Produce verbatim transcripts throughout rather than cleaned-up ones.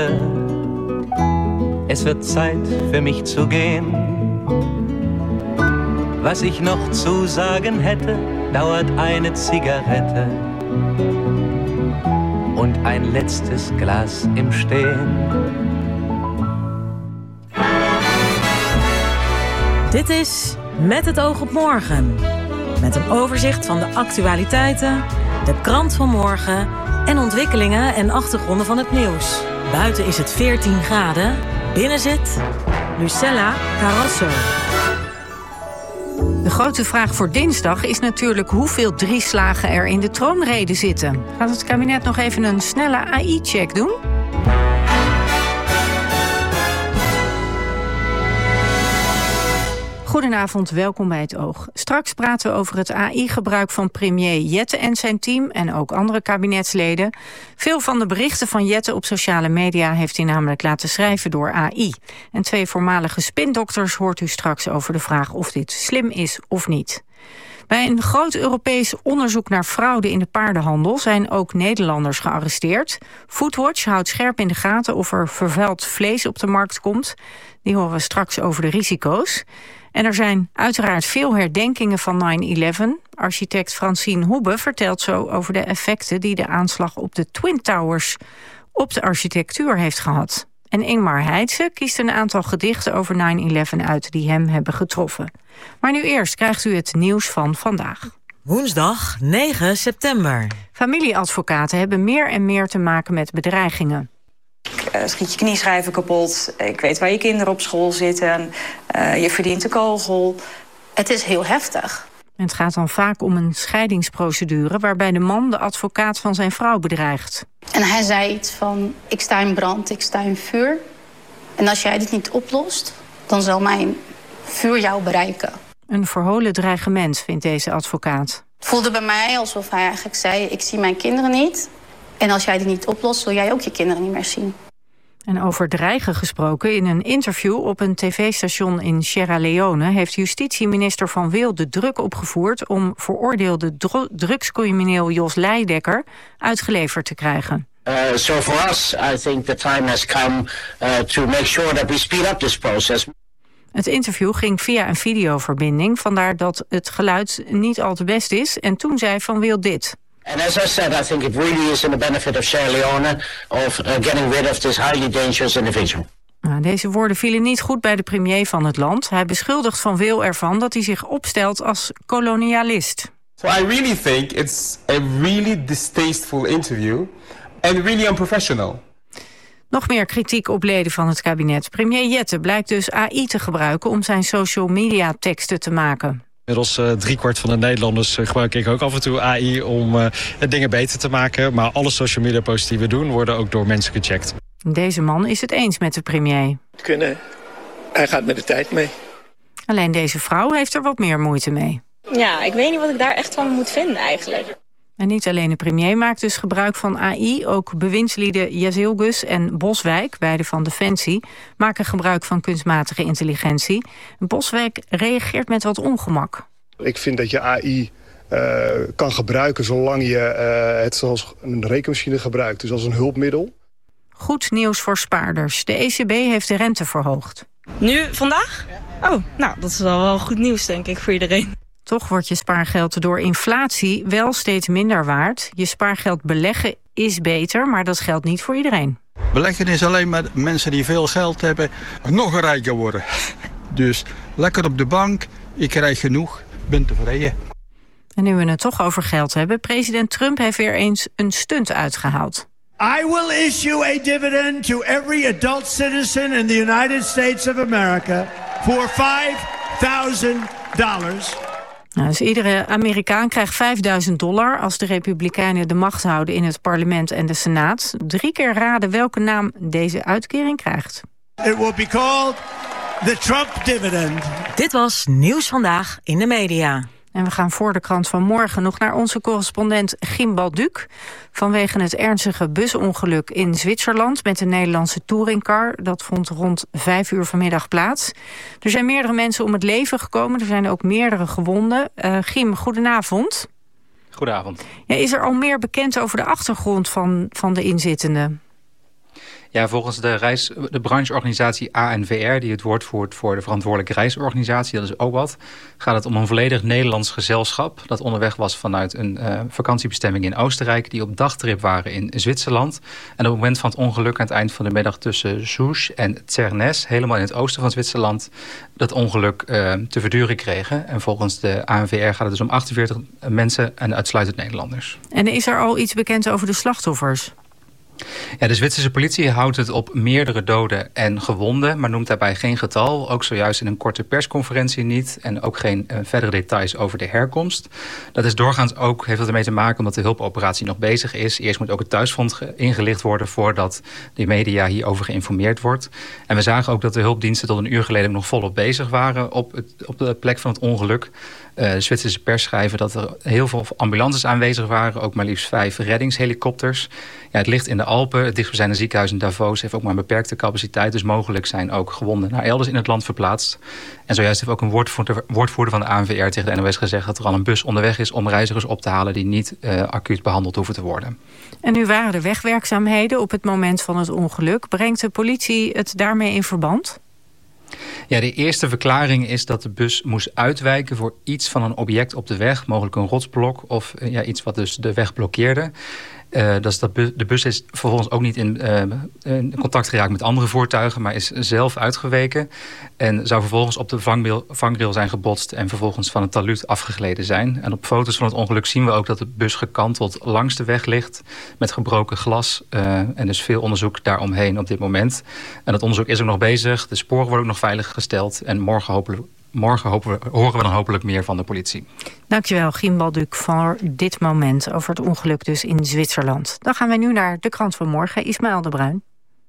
Es wird Zeit für mich zu gehen. Was ich noch zu sagen hätte, dauert eine Zigarette und ein letztes Glas im Stehen. Dit is Met het oog op morgen. Met een overzicht van de actualiteiten, de krant van morgen en ontwikkelingen en achtergronden van het nieuws. Buiten is het veertien graden. Binnen zit Lucella Carrasso. De grote vraag voor dinsdag is natuurlijk hoeveel drieslagen er in de troonrede zitten. Gaat het kabinet nog even een snelle A I-check doen? Goedenavond, welkom bij Het Oog. Straks praten we over het A I-gebruik van premier Jette en zijn team en ook andere kabinetsleden. Veel van de berichten van Jette op sociale media heeft hij namelijk laten schrijven door A I. En twee voormalige spindokters hoort u straks over de vraag of dit slim is of niet. Bij een groot Europees onderzoek naar fraude in de paardenhandel zijn ook Nederlanders gearresteerd. Foodwatch houdt scherp in de gaten of er vervuild vlees op de markt komt. Die horen we straks over de risico's. En er zijn uiteraard veel herdenkingen van nine eleven. Architect Francine Hoebe vertelt zo over de effecten die de aanslag op de Twin Towers op de architectuur heeft gehad. En Ingmar Heitse kiest een aantal gedichten over nine eleven uit die hem hebben getroffen. Maar nu eerst krijgt u het nieuws van vandaag. Woensdag negen september. Familieadvocaten hebben meer en meer te maken met bedreigingen. Uh, schiet je knieschijven kapot, ik weet waar je kinderen op school zitten, uh, je verdient de kogel. Het is heel heftig. Het gaat dan vaak om een scheidingsprocedure waarbij de man de advocaat van zijn vrouw bedreigt. En hij zei iets van, ik sta in brand, ik sta in vuur. En als jij dit niet oplost, dan zal mijn vuur jou bereiken. Een verholen dreigement, vindt deze advocaat. Het voelde bij mij alsof hij eigenlijk zei, ik zie mijn kinderen niet. En als jij dit niet oplost, zul jij ook je kinderen niet meer zien. En over dreigen gesproken, in een interview op een tv-station in Sierra Leone heeft justitieminister Van Wil de druk opgevoerd om veroordeelde dro- drugscrimineel Jos Leidekker uitgeleverd te krijgen. Uh, so for us, I think the time has come uh, to make sure that we speed up this process. Het interview ging via een videoverbinding, vandaar dat het geluid niet al te best is. En toen zei Van Wil dit. And as I said, I think it really is in the benefit of Sierra Leone of uh, getting rid of this highly dangerous individual. Nou, deze woorden vielen niet goed bij de premier van het land. Hij beschuldigt Van Wil ervan dat hij zich opstelt als kolonialist. So I really think it's a really distasteful interview and really unprofessional. Nog meer kritiek op leden van het kabinet. Premier Jette blijkt dus A I te gebruiken om zijn social media teksten te maken. Inmiddels uh, driekwart van de Nederlanders uh, gebruik ik ook af en toe A I om uh, dingen beter te maken. Maar alle social media posts die we doen worden ook door mensen gecheckt. Deze man is het eens met de premier. Kunnen. Hij gaat met de tijd mee. Alleen deze vrouw heeft er wat meer moeite mee. Ja, ik weet niet wat ik daar echt van moet vinden eigenlijk. En niet alleen de premier maakt dus gebruik van A I. Ook bewindslieden Jazilgus en Boswijk, beide van Defensie, maken gebruik van kunstmatige intelligentie. Boswijk reageert met wat ongemak. Ik vind dat je A I uh, kan gebruiken zolang je uh, het zoals een rekenmachine gebruikt. Dus als een hulpmiddel. Goed nieuws voor spaarders. De E C B heeft de rente verhoogd. Nu, vandaag? Oh, nou, dat is wel, wel goed nieuws, denk ik, voor iedereen. Toch wordt je spaargeld door inflatie wel steeds minder waard. Je spaargeld beleggen is beter, maar dat geldt niet voor iedereen. Beleggen is alleen maar mensen die veel geld hebben nog rijker worden. Dus lekker op de bank, ik krijg genoeg, ben tevreden. En nu we het toch over geld hebben, president Trump heeft weer eens een stunt uitgehaald. I will issue a dividend to every adult citizen in the United States of America for five thousand dollars. Nou, dus iedere Amerikaan krijgt vijfduizend dollar als de Republikeinen de macht houden in het parlement en de Senaat. Drie keer raden welke naam deze uitkering krijgt. It will be called the Trump dividend. Dit was Nieuws Vandaag in de Media. En we gaan voor de krant van morgen nog naar onze correspondent Gim Balduc. Vanwege het ernstige busongeluk in Zwitserland met de Nederlandse touringcar. Dat vond rond vijf uur vanmiddag plaats. Er zijn meerdere mensen om het leven gekomen. Er zijn ook meerdere gewonden. Uh, Gim, goedenavond. Goedenavond. Ja, is er al meer bekend over de achtergrond van, van de inzittenden? Ja, volgens de, reis, de brancheorganisatie A N V R... die het woord voert voor de verantwoordelijke reisorganisatie... dat is O B A T, gaat het om een volledig Nederlands gezelschap... dat onderweg was vanuit een uh, vakantiebestemming in Oostenrijk... die op dagtrip waren in Zwitserland. En op het moment van het ongeluk aan het eind van de middag... tussen Souche en Zernes, helemaal in het oosten van Zwitserland... dat ongeluk uh, te verduren kregen. En volgens de A N V R gaat het dus om achtenveertig mensen... en uitsluitend Nederlanders. En is er al iets bekend over de slachtoffers? Ja, de Zwitserse politie houdt het op meerdere doden en gewonden... maar noemt daarbij geen getal. Ook zojuist in een korte persconferentie niet. En ook geen uh, verdere details over de herkomst. Dat is doorgaans ook, heeft dat ermee te maken... omdat de hulpoperatie nog bezig is. Eerst moet ook het thuisfront ingelicht worden... voordat de media hierover geïnformeerd wordt. En we zagen ook dat de hulpdiensten tot een uur geleden... nog volop bezig waren op, het, op de plek van het ongeluk... Uh, de Zwitserse pers schrijven dat er heel veel ambulances aanwezig waren. Ook maar liefst vijf reddingshelikopters. Ja, het ligt in de Alpen. Het dichtstbijzijnde ziekenhuis in Davos heeft ook maar een beperkte capaciteit. Dus mogelijk zijn ook gewonden naar elders in het land verplaatst. En zojuist heeft ook een woordvoerder, woordvoerder van de A N V R tegen de N O S gezegd... dat er al een bus onderweg is om reizigers op te halen... die niet uh, acuut behandeld hoeven te worden. En nu waren er wegwerkzaamheden op het moment van het ongeluk. Brengt de politie het daarmee in verband? Ja, de eerste verklaring is dat de bus moest uitwijken voor iets van een object op de weg. Mogelijk een rotsblok of uh, ja, iets wat dus de weg blokkeerde. Uh, dat is dat bu- de bus is vervolgens ook niet in, uh, in contact geraakt met andere voertuigen... maar is zelf uitgeweken. En zou vervolgens op de vangrail, vangrail zijn gebotst... en vervolgens van het talud afgegleden zijn. En op foto's van het ongeluk zien we ook dat de bus gekanteld langs de weg ligt... met gebroken glas. Uh, en dus veel onderzoek daaromheen op dit moment. En dat onderzoek is ook nog bezig. De sporen worden ook nog veilig gesteld. En morgen hopelijk... Morgen hopen we, horen we dan hopelijk meer van de politie. Dankjewel, Giem Balduc, voor dit moment over het ongeluk dus in Zwitserland. Dan gaan we nu naar de krant van morgen. Ismaël de Bruin.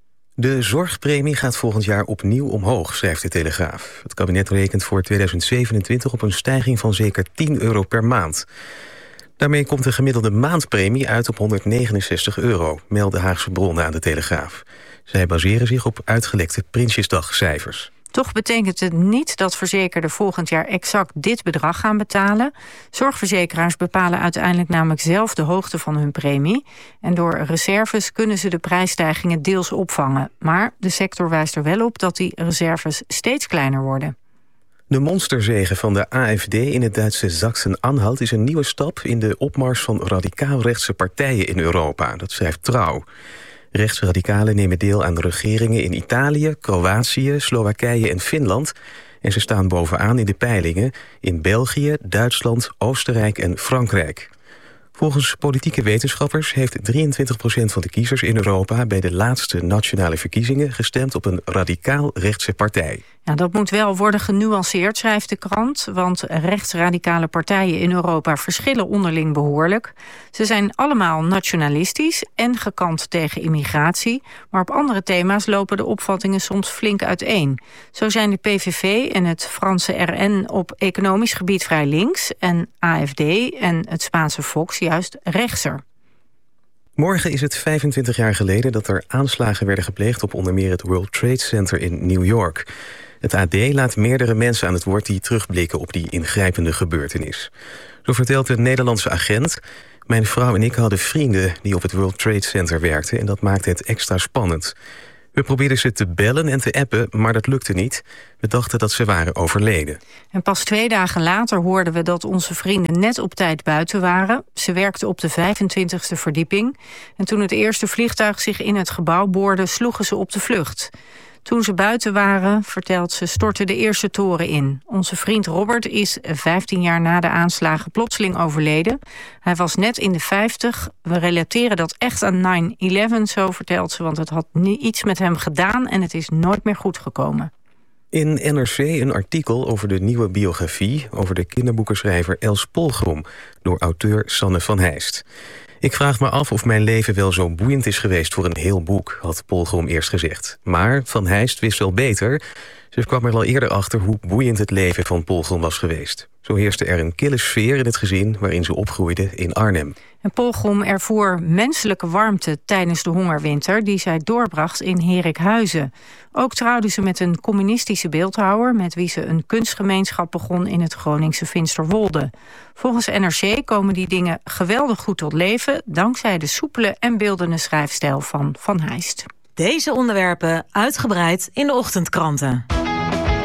De zorgpremie gaat volgend jaar opnieuw omhoog, schrijft de Telegraaf. Het kabinet rekent voor tweeduizend zevenentwintig op een stijging van zeker tien euro per maand. Daarmee komt de gemiddelde maandpremie uit op honderdnegenenzestig euro, melden Haagse bronnen aan de Telegraaf. Zij baseren zich op uitgelekte Prinsjesdagcijfers. Toch betekent het niet dat verzekerden volgend jaar exact dit bedrag gaan betalen. Zorgverzekeraars bepalen uiteindelijk namelijk zelf de hoogte van hun premie. En door reserves kunnen ze de prijsstijgingen deels opvangen. Maar de sector wijst er wel op dat die reserves steeds kleiner worden. De monsterzege van de A F D in het Duitse Sachsen-Anhalt is een nieuwe stap in de opmars van radicaal-rechtse partijen in Europa. Dat schrijft Trouw. Rechtsradicalen nemen deel aan regeringen in Italië, Kroatië, Slowakije en Finland. En ze staan bovenaan in de peilingen in België, Duitsland, Oostenrijk en Frankrijk. Volgens politieke wetenschappers heeft drieëntwintig procent van de kiezers in Europa bij de laatste nationale verkiezingen gestemd op een radicaal-rechtse partij. Ja, dat moet wel worden genuanceerd, schrijft de krant, want rechtsradicale partijen in Europa verschillen onderling behoorlijk. Ze zijn allemaal nationalistisch en gekant tegen immigratie, maar op andere thema's lopen de opvattingen soms flink uiteen. Zo zijn de P V V en het Franse R N op economisch gebied vrij links en A F D en het Spaanse Vox juist rechtser. Morgen is het vijfentwintig jaar geleden dat er aanslagen werden gepleegd op onder meer het World Trade Center in New York. Het A D laat meerdere mensen aan het woord die terugblikken op die ingrijpende gebeurtenis. Zo vertelt een Nederlandse agent: mijn vrouw en ik hadden vrienden die op het World Trade Center werkten en dat maakte het extra spannend. We probeerden ze te bellen en te appen, maar dat lukte niet. We dachten dat ze waren overleden. En pas twee dagen later hoorden we dat onze vrienden net op tijd buiten waren. Ze werkten op de vijfentwintigste verdieping. En toen het eerste vliegtuig zich in het gebouw boorde, sloegen ze op de vlucht. Toen ze buiten waren, vertelt ze, stortte de eerste toren in. Onze vriend Robert is vijftien jaar na de aanslagen plotseling overleden. Hij was net in de vijftig. We relateren dat echt aan nine eleven, zo vertelt ze, want het had iets met hem gedaan en het is nooit meer goed gekomen. In N R C een artikel over de nieuwe biografie over de kinderboekenschrijver Els Polgrom door auteur Sanne van Heist. Ik vraag me af of mijn leven wel zo boeiend is geweest voor een heel boek, had Polgrom eerst gezegd. Maar Van Heist wist wel beter. Ze kwam er al eerder achter hoe boeiend het leven van Polgrom was geweest. Zo heerste er een kille sfeer in het gezin waarin ze opgroeide in Arnhem. En Polgrom ervoer menselijke warmte tijdens de hongerwinter die zij doorbracht in Herikhuizen. Ook trouwde ze met een communistische beeldhouwer met wie ze een kunstgemeenschap begon in het Groningse Finsterwolde. Volgens N R C komen die dingen geweldig goed tot leven dankzij de soepele en beeldende schrijfstijl van Van Heist. Deze onderwerpen uitgebreid in de ochtendkranten.